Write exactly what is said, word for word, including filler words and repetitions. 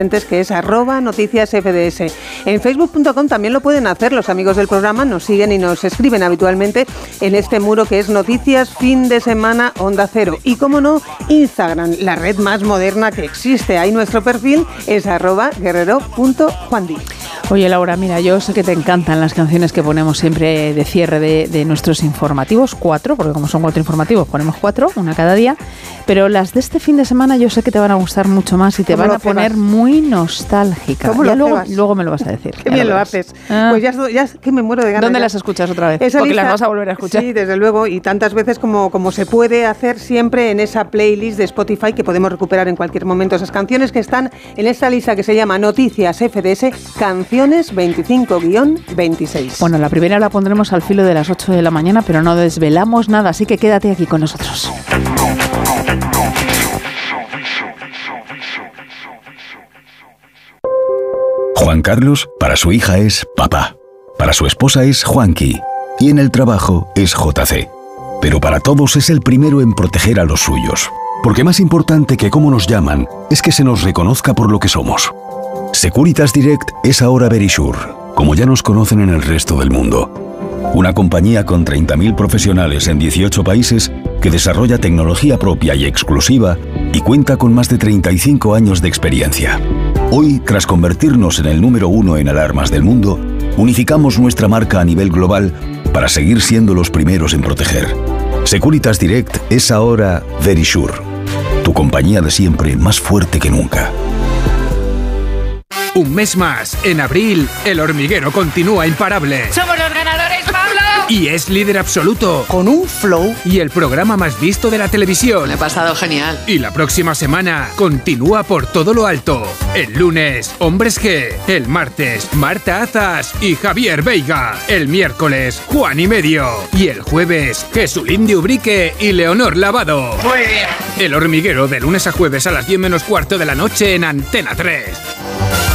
que es arroba noticias F D S. En facebook punto com también lo pueden hacer. Los amigos del programa nos siguen y nos escriben habitualmente en este muro que es Noticias Fin de Semana Onda Cero. Y como no, Instagram, la red más moderna que existe. Ahí nuestro perfil es arroba guerrero punto juandi. Oye, Laura, mira, yo sé que te encantan las canciones que ponemos siempre de cierre de, de nuestros informativos, cuatro, porque como son cuatro informativos, ponemos cuatro, una cada día, pero las de este fin de semana yo sé que te van a gustar mucho más y te van a poner muy nostálgica. ¿Cómo ya lo luego, luego me lo vas a decir. Qué bien lo, lo haces. Ah. Pues ya, ya que me muero de ganas. ¿Dónde ya. las escuchas otra vez? Esa Porque lista, las vas a volver a escuchar. Sí, desde luego, y tantas veces como, como se puede hacer siempre en esa playlist de Spotify que podemos recuperar en cualquier momento. Esas canciones que están en esta lista que se llama Noticias F D S, Canciones veinticinco guión veintiséis. Bueno, la primera la pondremos al filo de las ocho de la mañana, pero no desvelamos nada, así que quédate aquí con nosotros. Juan Carlos, para su hija es papá. Para su esposa es Juanqui. Y en el trabajo es J C. Pero para todos es el primero en proteger a los suyos. Porque más importante que cómo nos llaman es que se nos reconozca por lo que somos. Securitas Direct es ahora Verisure, como ya nos conocen en el resto del mundo. Una compañía con treinta mil profesionales en dieciocho países que desarrolla tecnología propia y exclusiva y cuenta con más de treinta y cinco años de experiencia. Hoy, tras convertirnos en el número uno en alarmas del mundo, unificamos nuestra marca a nivel global para seguir siendo los primeros en proteger. Securitas Direct es ahora Verisure, tu compañía de siempre más fuerte que nunca. Un mes más, en abril, El Hormiguero continúa imparable. ¡Somos los ganadores, Pablo! Y es líder absoluto. Con un flow. Y el programa más visto de la televisión. Me he pasado genial. Y la próxima semana, continúa por todo lo alto. El lunes, Hombres G. El martes, Marta Azas y Javier Veiga. El miércoles, Juan y Medio. Y el jueves, Jesulín de Ubrique y Leonor Lavado. Muy bien. El Hormiguero, de lunes a jueves a las diez menos cuarto de la noche en Antena tres.